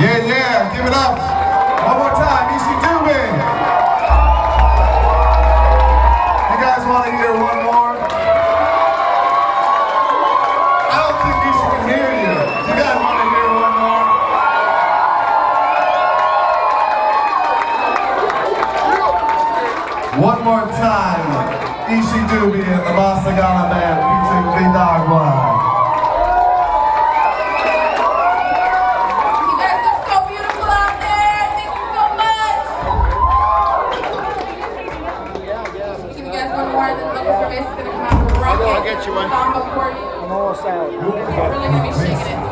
Yeah, yeah, give it up. One more time, Easy Doobie. You guys want to hear one more? I don't think Easy can hear you. You guys want to hear one more? One more time, Easy Doobie and the Bossa Gala Band featuring Vidagua. I'll get you one. Really gonna be shaking it.